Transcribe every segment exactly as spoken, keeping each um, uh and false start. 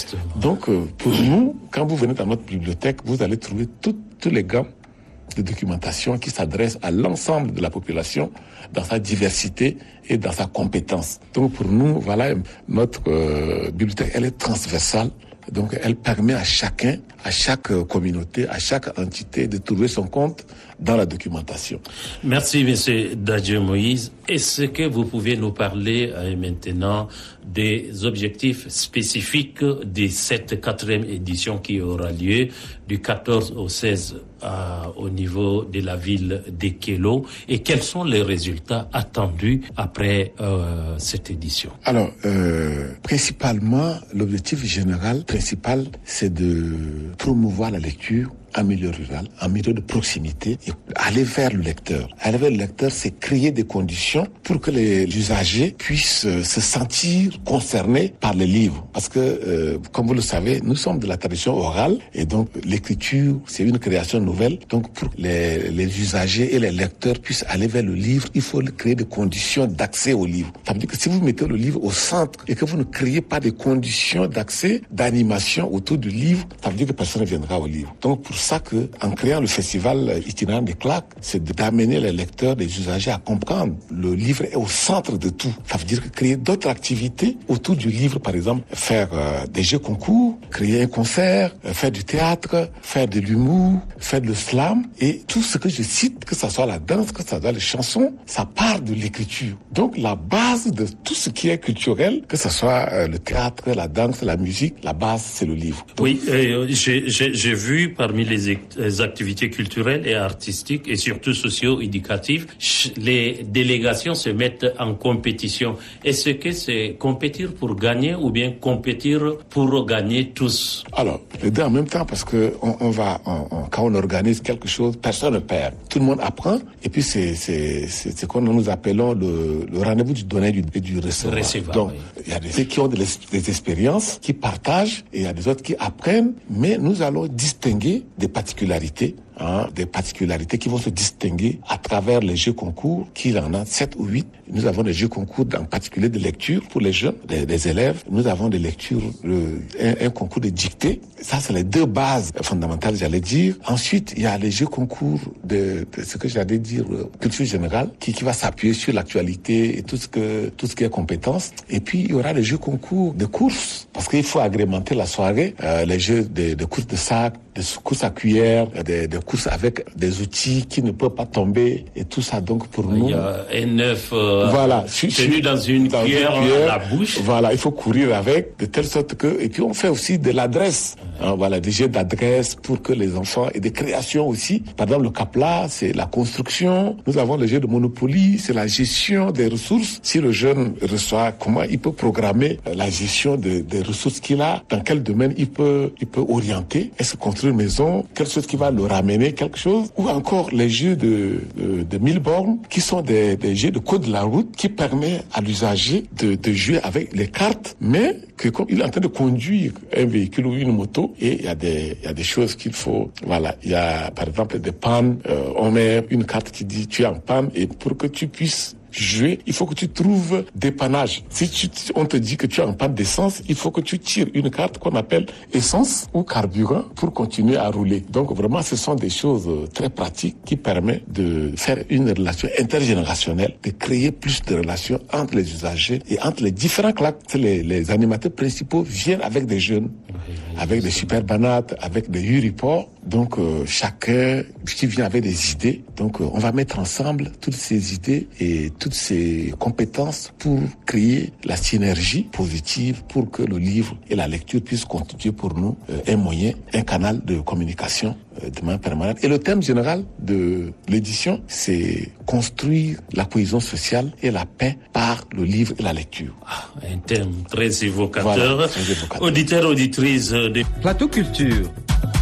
Justement. Donc, euh, pour nous, quand vous venez dans notre bibliothèque, vous allez trouver toutes, tous les gammes de documentation qui s'adressent à l'ensemble de la population dans sa diversité et dans sa compétence. Donc, pour nous, voilà, notre euh, bibliothèque, elle est transversale. Donc, elle permet à chacun, à chaque communauté, à chaque entité de trouver son compte dans la documentation. Merci, Monsieur Dadje Moïse. Est-ce que vous pouvez nous parler euh, maintenant des objectifs spécifiques de cette quatrième édition qui aura lieu du quatorze au seize euh, au niveau de la ville d'Ekelo, et quels sont les résultats attendus après euh, cette édition? Alors, euh, principalement, l'objectif général principal, c'est de promouvoir la lecture en milieu rural, en milieu de proximité, et aller vers le lecteur. Aller vers le lecteur, c'est créer des conditions pour que les usagers puissent euh, se sentir concernés par les livres. Parce que, euh, comme vous le savez, nous sommes de la tradition orale, et donc l'écriture, c'est une création nouvelle. Donc, pour que les, les usagers et les lecteurs puissent aller vers le livre, il faut créer des conditions d'accès au livre. Ça veut dire que si vous mettez le livre au centre et que vous ne créez pas des conditions d'accès, d'animation autour du livre, ça veut dire que personne ne viendra au livre. Donc, pour ça que, en créant le festival itinérant des claques, c'est d'amener les lecteurs, les usagers à comprendre. Le livre est au centre de tout. Ça veut dire que créer d'autres activités autour du livre, par exemple, faire euh, des jeux concours, créer un concert, euh, faire du théâtre, faire de l'humour, faire le slam, et tout ce que je cite, que ça soit la danse, que ça soit les chansons, ça part de l'écriture. Donc la base de tout ce qui est culturel, que ce soit euh, le théâtre, la danse, la musique, la base c'est le livre. Donc, oui, euh, j'ai, j'ai, j'ai vu parmi les les activités culturelles et artistiques et surtout socio-éducatives, les délégations se mettent en compétition. Est-ce que c'est compétir pour gagner ou bien compétir pour gagner tous? Alors, les deux en même temps, parce que on, on va, on, on, quand on organise quelque chose, personne ne perd. Tout le monde apprend, et puis c'est c'est c'est, c'est comme nous appelons le, le rendez-vous du donner et du, du recevoir. recevoir. Donc, il oui. y a des qui ont des, des expériences, qui partagent, et il y a des autres qui apprennent, mais nous allons distinguer des particularités, hein, des particularités qui vont se distinguer à travers les jeux concours, qu'il en a sept ou huit. Nous avons des jeux concours, en particulier de lecture pour les jeunes, les, les élèves. Nous avons des lectures, le, un, un concours de dictée. Ça, c'est les deux bases fondamentales, j'allais dire. Ensuite, il y a les jeux concours de, de ce que j'allais dire, culture générale, qui, qui va s'appuyer sur l'actualité et tout ce que, tout ce qui est compétences. Et puis, il y aura les jeux concours de courses, parce qu'il faut agrémenter la soirée, euh, les jeux de, de courses de sac, des courses à cuillère, des, des courses avec des outils qui ne peuvent pas tomber et tout ça. Donc pour il nous, y a un œuf euh, voilà, tenu dans une dans cuillère une cuillère à la bouche. Voilà, il faut courir avec de telle sorte que, et puis on fait aussi de l'adresse. Hein, voilà, des jeux d'adresse pour que les enfants, et des créations aussi. Par exemple, le Capla, c'est la construction. Nous avons le jeu de Monopoly, c'est la gestion des ressources. Si le jeune reçoit, comment il peut programmer la gestion de, des ressources qu'il a, dans quel domaine il peut, il peut orienter. Est-ce construire une maison, quelque chose qui va le ramener quelque chose, ou encore les jeux de, de, de mille bornes, qui sont des, des jeux de code de la route, qui permet à l'usager de, de jouer avec les cartes, mais que comme il est en train de conduire un véhicule ou une moto, et il y a des, il y a des choses qu'il faut, voilà, il y a par exemple des pannes, euh, on met une carte qui dit tu es en panne, et pour que tu puisses jouer, il faut que tu trouves dépannage. Si tu, on te dit que tu es en panne d'essence, il faut que tu tires une carte qu'on appelle essence ou carburant pour continuer à rouler. Donc vraiment, ce sont des choses très pratiques qui permettent de faire une relation intergénérationnelle, de créer plus de relations entre les usagers et entre les différents claques. Les, les animateurs principaux viennent avec des jeunes, avec des super banates, avec des U-reports. Donc euh, chacun qui vient avec des idées. Donc euh, on va mettre ensemble toutes ces idées et toutes ces compétences pour créer la synergie positive pour que le livre et la lecture puissent constituer pour nous euh, un moyen, un canal de communication euh, de manière permanente. Et le thème général de l'édition, c'est construire la cohésion sociale et la paix par le livre et la lecture. Ah, un thème très évocateur. Voilà, très évocateur. Auditeurs, auditrices de Plateau Culture.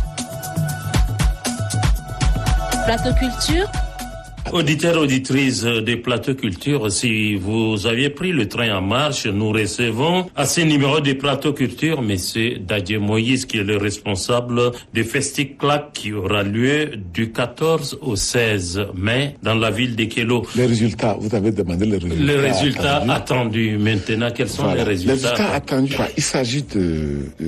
Plateau Culture. Auditeurs, auditrices des Plateaux Culture, si vous aviez pris le train en marche, nous recevons à ce numéro de Plateau Culture Monsieur Dadje Moïse, qui est le responsable du FestiClac qui aura lieu du quatorze au seize mai dans la ville d'Ekelo. Les résultats, vous avez demandé les résultats. Les résultats attendus. attendus. Maintenant, quels sont Voilà. les résultats? Les résultats attendus, il s'agit de,